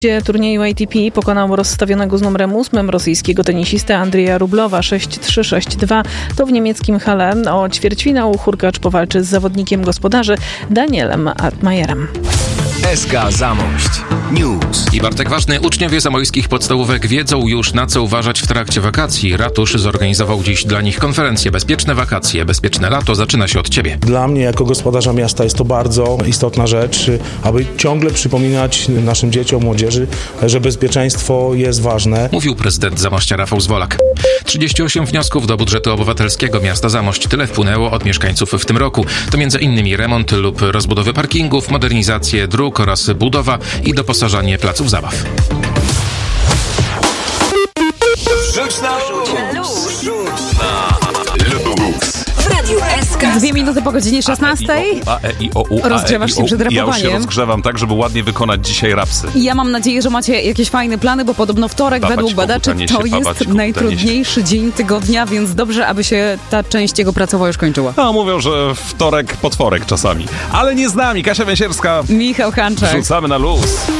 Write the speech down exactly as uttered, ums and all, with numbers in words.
Turnieju A T P pokonał rozstawionego z numerem ósmym rosyjskiego tenisistę Andrzeja Rublowa sześć trzy sześć dwa. To w niemieckim Halle. O ćwierćfinał hurkacz powalczy z zawodnikiem gospodarzy Danielem Altmajerem. S K Zamość News. I Bartek Ważny. Uczniowie zamojskich podstawówek wiedzą już, na co uważać w trakcie wakacji. Ratusz zorganizował dziś dla nich konferencję Bezpieczne wakacje, bezpieczne lato zaczyna się od ciebie. Dla mnie jako gospodarza miasta jest to bardzo istotna rzecz, aby ciągle przypominać naszym dzieciom, młodzieży, że bezpieczeństwo jest ważne. Mówił prezydent Zamościa Rafał Zwolak. trzydzieści osiem wniosków do budżetu obywatelskiego miasta Zamość. Tyle wpłynęło od mieszkańców w tym roku. To między innymi remont lub rozbudowy parkingów, modernizację dróg oraz budowa i doposażanie placów zabaw. Rzuć na luz. Rzuć na luz. W Radiu S K. Dwie minuty po godzinie szesnastej. A, e, i, o, u, Rozgrzewasz się przed Ja już się rapowaniem. rozgrzewam tak, żeby ładnie wykonać dzisiaj rapsy. I ja mam nadzieję, że macie jakieś fajne plany, bo podobno wtorek Babać według badaczy koguta to niesie, babać jest koguta najtrudniejszy dzień tygodnia, więc dobrze, aby się ta część jego pracowa już kończyła. No, mówią, że wtorek, potworek czasami. Ale nie z nami. Kasia Węsierska. Michał Hanczak. Rzucamy na luz.